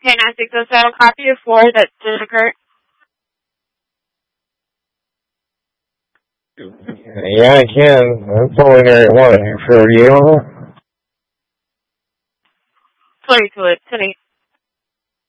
K9607, copy your floor that did occur. Yeah, I can. I'm pulling area 1 for you. 22 it, 10